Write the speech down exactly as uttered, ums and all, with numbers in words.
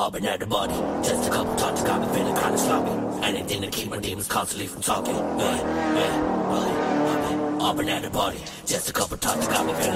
Auburn at the body. Just a couple talks got me feeling kinda sloppy. Anything to keep my demons constantly from talking. Yeah, yeah, Auburn at the body. Just a couple talks got me feeling